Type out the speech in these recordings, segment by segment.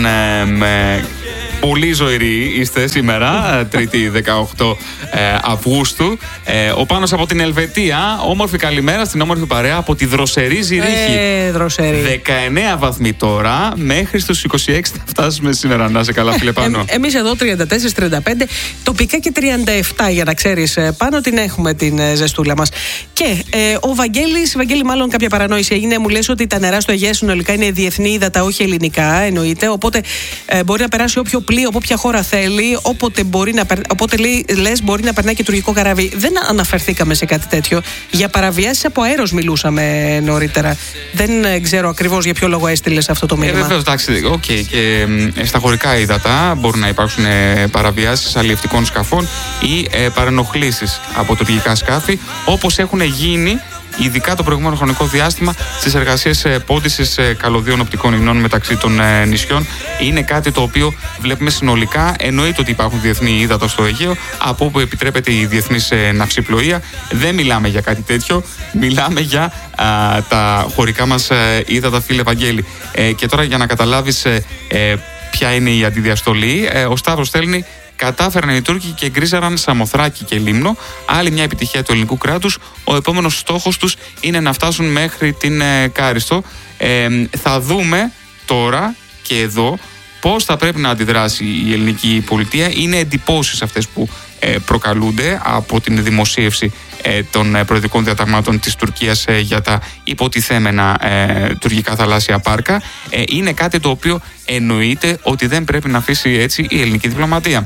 Πολύ ζωηροί είστε σήμερα, Τρίτη 18 Αυγούστου. Ο Πάνος από την Ελβετία, όμορφη καλημέρα στην όμορφη παρέα από τη δροσερή Ζηρίχη. 19 βαθμοί τώρα, μέχρι στους 26 θα φτάσουμε σήμερα. Να σε καλά, φίλε Πάνο. Εμείς εδώ 34-35, τοπικά και 37, για να ξέρεις, Πάνο, την έχουμε την ζεστούλα μας. Και ο Βαγγέλης, μάλλον κάποια παρανόηση έγινε, μου λες ότι τα νερά στο Αιγαίο συνολικά είναι διεθνή ύδατα, όχι ελληνικά, εννοείται. Οπότε μπορεί να περάσει όποιο πλοίο, από όποια χώρα θέλει, οπότε λες μπορεί να περνάει και τουρκικό καράβι. Δεν αναφερθήκαμε σε κάτι τέτοιο. Για παραβιάσεις από αέρος μιλούσαμε νωρίτερα. Δεν ξέρω ακριβώς για ποιο λόγο έστειλες αυτό το μήνυμα. Βεβαίως, εντάξει, και στα χωρικά ύδατα μπορούν να υπάρξουν παραβιάσεις αλλιευτικών σκαφών ή παρενοχλήσεις από τουρκικά σκάφη, όπως έχουν γίνει ειδικά το προηγούμενο χρονικό διάστημα στις εργασίες πόντισης καλωδίων οπτικών ινών μεταξύ των νησιών. Είναι κάτι το οποίο βλέπουμε συνολικά. Εννοείται ότι υπάρχουν διεθνή ύδατα στο Αιγαίο, από όπου επιτρέπεται η διεθνής ναυσιπλοεία. Δεν μιλάμε για κάτι τέτοιο. Μιλάμε για τα χωρικά μας ύδατα, φίλε Βαγγέλη. Και τώρα, για να καταλάβεις ποια είναι η αντιδιαστολή, ο Σταύρος στέλνει: κατάφεραν οι Τούρκοι και γκρίζαραν Σαμοθράκη και Λίμνο. Άλλη μια επιτυχία του ελληνικού κράτους. Ο επόμενος στόχος τους είναι να φτάσουν μέχρι την Κάριστο. Θα δούμε τώρα και εδώ πώς θα πρέπει να αντιδράσει η ελληνική πολιτεία. Είναι εντυπώσεις αυτές που προκαλούνται από την δημοσίευση των προεδρικών διαταγμάτων της Τουρκίας για τα υποτιθέμενα τουρκικά θαλάσσια πάρκα. Είναι κάτι το οποίο εννοείται ότι δεν πρέπει να αφήσει έτσι η ελληνική διπλωματία.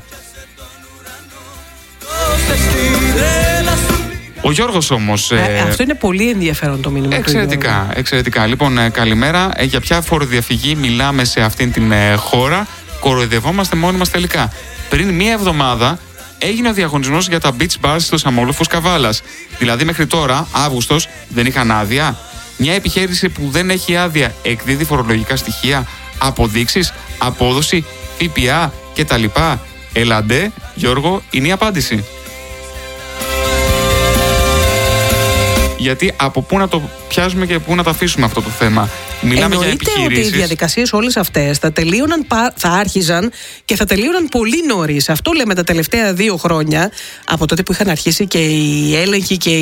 Ο Γιώργος όμως... αυτό είναι πολύ ενδιαφέρον το μήνυμα. Εξαιρετικά. Λοιπόν, καλημέρα. Για ποια φοροδιαφυγή μιλάμε σε αυτήν την χώρα? Κοροϊδευόμαστε μόνοι μας τελικά. Πριν μία εβδομάδα έγινε ο διαγωνισμός για τα beach bars στους αμόλοφους Καβάλας. Δηλαδή μέχρι τώρα, Αύγουστος, δεν είχαν άδεια. Μια επιχείρηση που δεν έχει άδεια εκδίδει φορολογικά στοιχεία, αποδείξεις, απόδοση, ΦΠΑ κτλ. Ελαντέ, Γιώργο, είναι η απάντηση. Γιατί από πού να το πιάσουμε και πού να το αφήσουμε αυτό το θέμα? Μιλάμε για επιχειρήσεις. Εννοείται ότι οι διαδικασίες όλες αυτές θα άρχιζαν και θα τελείωναν πολύ νωρίς. Αυτό λέμε τα τελευταία 2 χρόνια, από τότε που είχαν αρχίσει και οι έλεγχοι και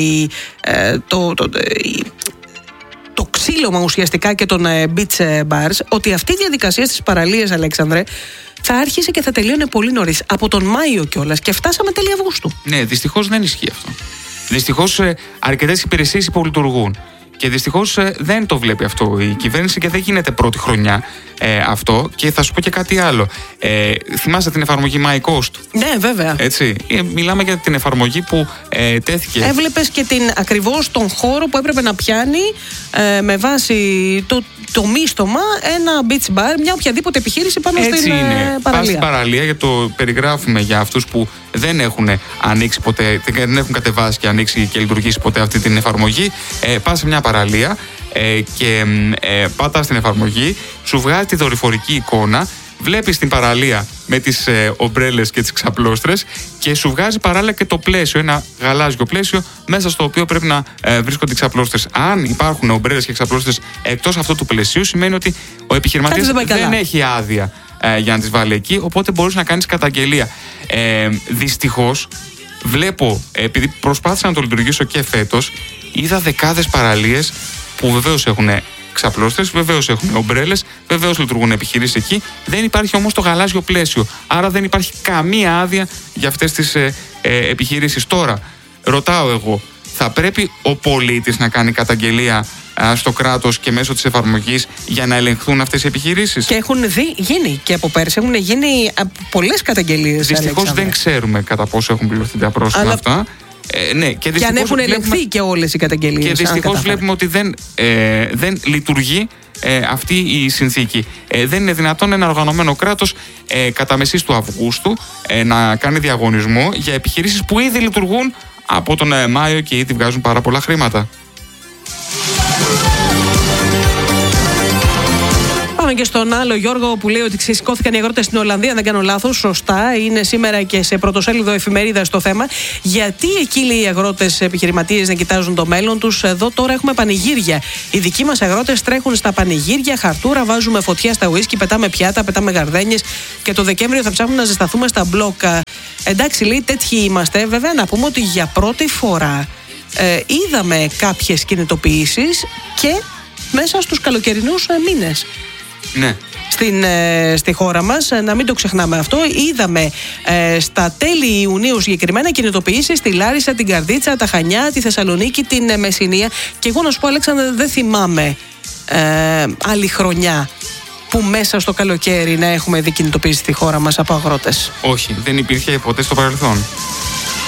το ξύλωμα ουσιαστικά και των beach bars, ότι αυτή η διαδικασία στις παραλίες, Αλέξανδρε, θα άρχισε και θα τελείωνε πολύ νωρίς. Από τον Μάιο κιόλας, και φτάσαμε τέλη Αυγούστου. Ναι, δυστυχώς δεν ισχύει αυτό. Δυστυχώς αρκετές υπηρεσίες υπολειτουργούν. Και δυστυχώς δεν το βλέπει αυτό η κυβέρνηση και δεν γίνεται πρώτη χρονιά αυτό. Και θα σου πω και κάτι άλλο. Θυμάστε την εφαρμογή MyCost? Ναι, βέβαια. Έτσι. Μιλάμε για την εφαρμογή που τέθηκε. Έβλεπες και ακριβώς τον χώρο που έπρεπε να πιάνει με βάση το μίστομα ένα beach bar, μια οποιαδήποτε επιχείρηση πάνω στην παραλία. Πας στην παραλία, γιατί το περιγράφουμε για αυτούς που δεν έχουν ανοίξει ποτέ, δεν έχουν κατεβάσει και ανοίξει και λειτουργήσει ποτέ αυτή την εφαρμογή. Πας σε μια παραλία και πατάς στην εφαρμογή, σου βγάζει τη δορυφορική εικόνα, βλέπεις την παραλία με τις ομπρέλες και τις ξαπλώστρες και σου βγάζει παράλληλα και το πλαίσιο, ένα γαλάζιο πλαίσιο μέσα στο οποίο πρέπει να βρίσκονται οι ξαπλώστρες. Αν υπάρχουν ομπρέλες και ξαπλώστρες εκτός αυτού του πλαισίου, σημαίνει ότι ο επιχειρηματίας δεν έχει άδεια για να τις βάλει εκεί, οπότε μπορείς να κάνεις καταγγελία. Δυστυχώς βλέπω, επειδή προσπάθησα να το λειτουργήσω και φέτος, είδα δεκάδες παραλίες που βεβαίως έχουν ξαπλώστρες, βεβαίως έχουν ομπρέλες, βεβαίως λειτουργούν επιχειρήσεις εκεί. Δεν υπάρχει όμως το γαλάζιο πλαίσιο. Άρα δεν υπάρχει καμία άδεια για αυτές τις επιχειρήσεις. Τώρα, ρωτάω εγώ, θα πρέπει ο πολίτης να κάνει καταγγελία στο κράτος και μέσω της εφαρμογής για να ελεγχθούν αυτές οι επιχειρήσεις? Και έχουν γίνει και από πέρσι, έχουν γίνει πολλές καταγγελίες. Δυστυχώς δεν ξέρουμε κατά πόσο έχουν πληρωθεί τα πρόστιμα αυτά. Ναι, και αν έχουν ελεγχθεί και όλες οι καταγγελίες. Και δυστυχώς βλέπουμε ότι δεν λειτουργεί αυτή η συνθήκη. Δεν είναι δυνατόν ένα οργανωμένο κράτος κατά μεσής του Αυγούστου να κάνει διαγωνισμό για επιχειρήσεις που ήδη λειτουργούν από τον Μάιο και ήδη βγάζουν πάρα πολλά χρήματα. και στον άλλο Γιώργο που λέει ότι ξεσηκώθηκαν οι αγρότες στην Ολλανδία. Αν δεν κάνω λάθος, σωστά. Είναι σήμερα και σε πρωτοσέλιδο εφημερίδα στο θέμα. Γιατί εκεί, λέει, οι αγρότες επιχειρηματίες να κοιτάζουν το μέλλον τους? Εδώ τώρα έχουμε πανηγύρια. Οι δικοί μας αγρότες τρέχουν στα πανηγύρια, χαρτούρα, βάζουμε φωτιά στα ουίσκι, πετάμε πιάτα, πετάμε γαρδένιες και το Δεκέμβριο θα ψάχνουμε να ζεσταθούμε στα μπλοκ. Εντάξει, λέει, τέτοιοι είμαστε. Βέβαια, να πούμε ότι για πρώτη φορά είδαμε κάποιες κινητοποιήσεις και μέσα στους καλοκαιρινούς μήνες. Ναι. Στη χώρα μας, να μην το ξεχνάμε αυτό. Είδαμε στα τέλη Ιουνίου συγκεκριμένα κινητοποιήσεις στη Λάρισα, την Καρδίτσα, τα Χανιά, τη Θεσσαλονίκη, την Μεσσηνία. Και εγώ να σου πω, Αλέξανδρε, δεν θυμάμαι άλλη χρονιά που μέσα στο καλοκαίρι να έχουμε δει κινητοποίηση στη χώρα μας από αγρότες. Όχι, δεν υπήρχε ποτέ στο παρελθόν.